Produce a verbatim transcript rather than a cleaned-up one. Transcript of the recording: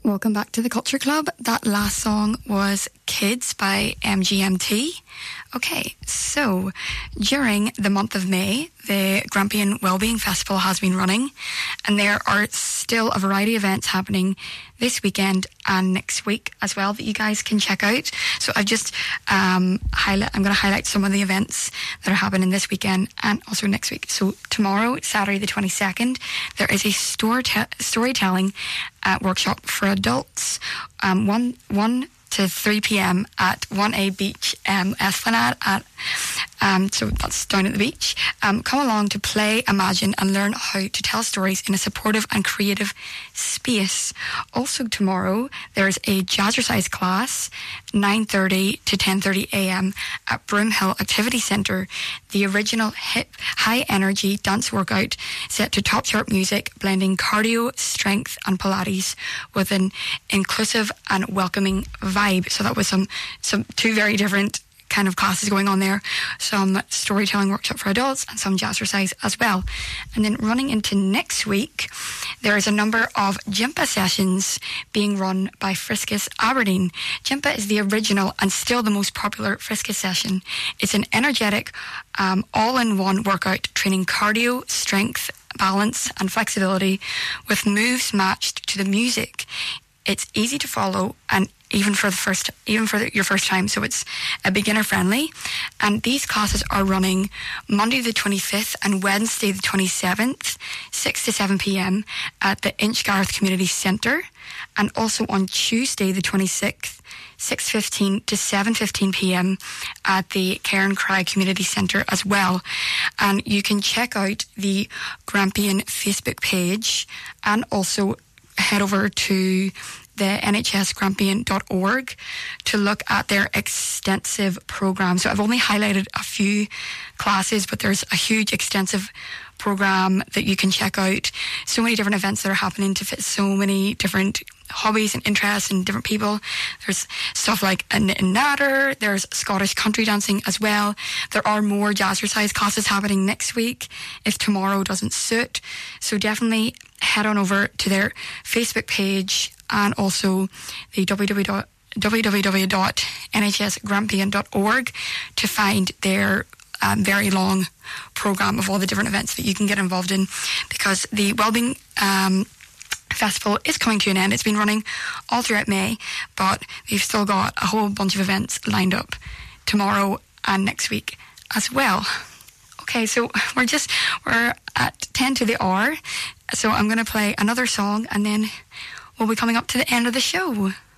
Welcome back to the Culture Club. That last song was Kids by M G M T. Okay, so during the month of May, the Grampian Wellbeing Festival has been running, and there are still a variety of events happening this weekend and next week as well that you guys can check out. So I've just um, highlight. I'm going to highlight some of the events that are happening this weekend and also next week. So tomorrow, Saturday the twenty-second, there is a story storytelling uh, workshop for adults. Um, one one. to three p.m. at one A Beach um, Esplanade at um, so that's down at the beach. Um, come along to play, imagine and learn how to tell stories in a supportive and creative space. Also tomorrow there's a jazzercise class nine thirty to ten thirty a.m. at Broomhill Activity Centre. The original hip high energy dance workout set to top sharp music, blending cardio, strength and Pilates with an inclusive and welcoming vibe. So that was some some two very different kind of classes going on there. Some storytelling workshop for adults and some jazzercise as well. And then running into next week, there is a number of Jimpa sessions being run by Friskus Aberdeen. Jimpa is the original and still the most popular Friskus session. It's an energetic, um, all-in-one workout training cardio, strength, balance and flexibility with moves matched to the music. It's easy to follow and even for the first, even for the, your first time, so it's a beginner friendly. And these classes are running Monday the twenty-fifth and Wednesday the twenty-seventh, six to seven p.m. at the Inchgarth Community Centre, and also on Tuesday the twenty-sixth, six fifteen to seven fifteen p.m. at the Cairn Cry Community Centre as well. And you can check out the Grampian Facebook page and also head over to the N H S Grampian dot org to look at their extensive programme. So I've only highlighted a few classes, but there's a huge extensive programme that you can check out. So many different events that are happening to fit so many different hobbies and interests and different people. There's stuff like a knit and natter, there's Scottish country dancing as well. There are more jazzercise classes happening next week if tomorrow doesn't suit. So definitely head on over to their Facebook page and also the w w w dot n h s grampian dot org to find their um, very long programme of all the different events that you can get involved in, because the Wellbeing um, Festival is coming to an end. It's been running all throughout May, but we've still got a whole bunch of events lined up tomorrow and next week as well. Okay, so we're just, we're at ten to the hour, so I'm going to play another song and then we'll be coming up to the end of the show.